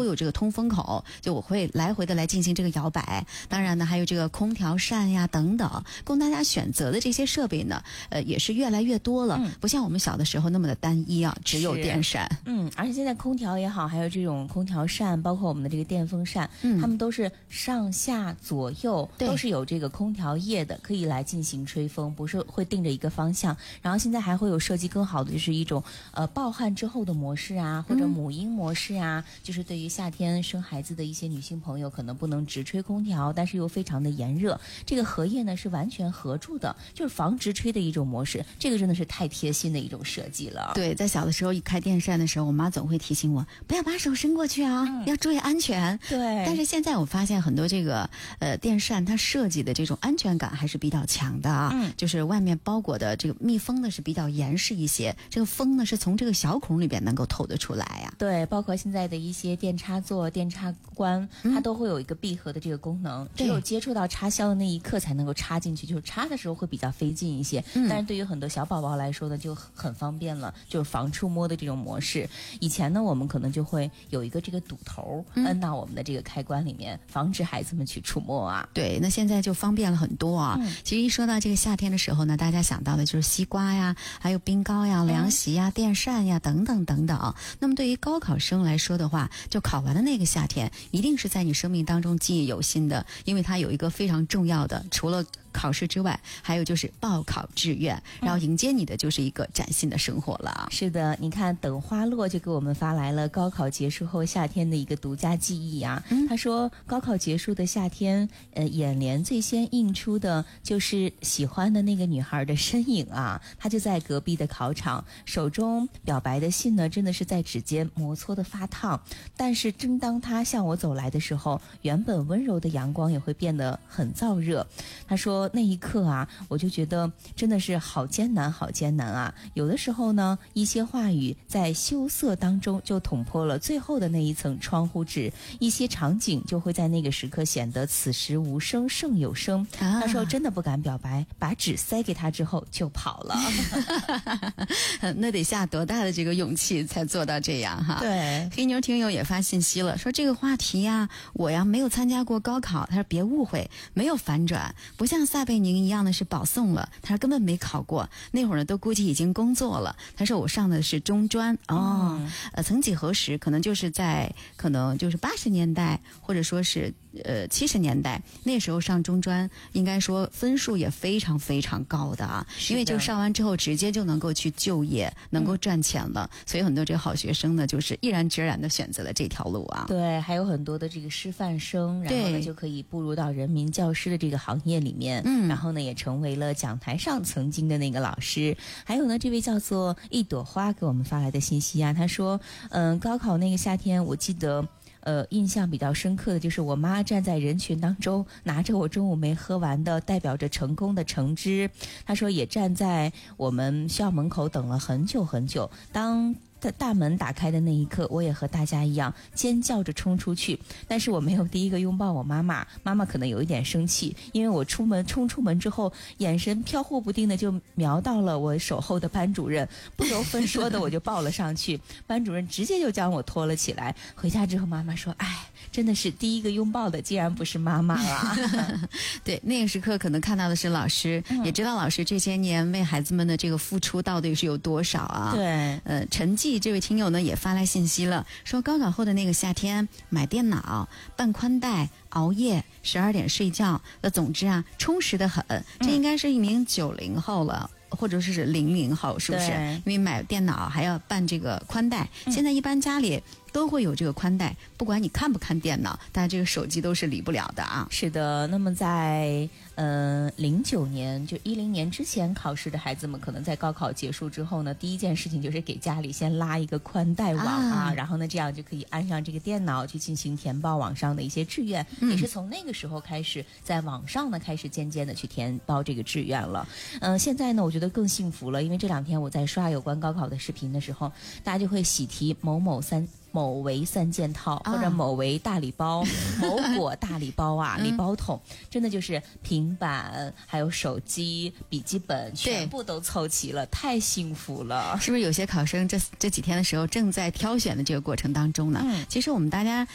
有这个通风口，就我会来回的来进行这个摇摆。当然呢，还有这个空调扇呀等等，供大家选择的这些设备呢，也是越来越多了，不像我们小的时候那么的单一啊，只有电扇。 而且现在空调也好，还有这种空调扇，包括我们的这个电风扇，它们都是上下左右都是有这个空调叶的，可以来进行吹风，不是会定着一个方向。然后现在还会有设计更好的，就是一种暴汗之后的模式啊，或者母婴模式啊，就是对于夏天生孩子的一些女性朋友，可能不能直吹空调，但是又非常的炎热，这个荷叶呢是完全合住的，就是防直吹的一种模式。这个真的是太贴心的一种设计了。 对，在小的时候一开电扇的时候，我妈总会提醒我不要把手伸过去啊，要注意安全。 对， 但是现在我发现很多这个电扇它设计的这种安全感还是比较强的啊，就是外面包裹的这个密封呢是比较严实一些，这个风呢是从这个小孔里边能够透得出来呀。 对，包括现在的一些电插座、电插关，它都会有一个闭合的这个功能，只有接触到插销的那一刻才能够插进去，就是插的时候会比较费劲一些，但是对于很多小宝宝来说呢就很方便了，就是防触摸的这种模式。以前呢我们可能就会有一个这个堵头摁到我们的这个开关里面，防止孩子们去触摸啊。 对，那现在就方便了很多啊。其实一说到这个夏天的时候呢，大家想到的就是西瓜呀，还有冰糕呀、凉席呀、电扇呀等等等等。那么对于高考生来说的话，就考完的那个夏天一定是在你生命当中记忆犹新的，因为它有一个非常重要的，除了考试之外，还有就是报考志愿，然后迎接你的就是一个崭新的生活了。 是的，你看等花落就给我们发来了高考结束后夏天的一个独家记忆啊。他说高考结束的夏天，眼帘最先映出的就是喜欢的那个女孩的身影啊，她就在隔壁的考场，手中表白的信呢真的是在指尖摩搓的发烫，但是正当她向我走来的时候，原本温柔的阳光也会变得很燥热。他说那一刻啊，我就觉得真的是好艰难好艰难啊，有的时候呢一些话语在羞涩当中就捅破了最后的那一层窗户纸，一些场景就会在那个时刻显得此时无声胜有声。他说真的不敢表白，把纸塞给他之后就跑了。 那得下多大的这个勇气才做到这样哈？ 对， 黑妞听友也发信息了，说这个话题呀，我呀没有参加过高考，他说别误会，没有反转，不像撒贝宁一样的是保送了，他说根本没考过，那会儿呢都估计已经工作了。他说我上的是中专曾几何时可能就是80年代或者说是70年代，那时候上中专应该说分数也非常非常高的啊，因为就上完之后直接就能够去就业，能够赚钱了，所以很多这个好学生呢就是毅然决然的选择了这条路啊。 对，还有很多的这个师范生，然后呢就可以步入到人民教师的这个行业里面，然后呢也成为了讲台上曾经的那个老师。还有呢这位叫做一朵花给我们发来的信息啊，他说高考那个夏天我记得印象比较深刻的就是我妈站在人群当中，拿着我中午没喝完的代表着成功的橙汁。她说也站在我们校门口等了很久很久，当大门打开的那一刻，我也和大家一样尖叫着冲出去，但是我没有第一个拥抱我妈妈，妈妈可能有一点生气，因为我冲出门之后，眼神飘忽不定的就瞄到了我守候的班主任，不由分说的我就抱了上去，班主任直接就将我拖了起来。回家之后妈妈说，哎，真的是第一个拥抱的竟然不是妈妈了。 对，那个时刻可能看到的是老师，也知道老师这些年为孩子们的这个付出到底是有多少啊。 对， 陈记这位听友呢也发来信息了，说高考后的那个夏天买电脑、办宽带、熬夜、12点睡觉，总之啊充实得很。这应该是一名90后了。或者是00后，是不是？因为买电脑还要办这个宽带，现在一般家里都会有这个宽带，不管你看不看电脑，但这个手机都是离不了的啊。 是的，那么在09年就10年之前考试的孩子们，可能在高考结束之后呢，第一件事情就是给家里先拉一个宽带网啊，然后呢这样就可以安上这个电脑去进行填报网上的一些志愿，也是从那个时候开始在网上呢开始渐渐的去填报这个志愿了。现在呢我觉得更幸福了，因为这2天我在刷有关高考的视频的时候，大家就会喜提某为3件套，或者某为大礼包、某果大礼包啊，礼包桶，真的就是平板还有手机、笔记本全部都凑齐了，太幸福了。 是不是有些考生这几天的时候正在挑选的这个过程当中呢？其实我们大家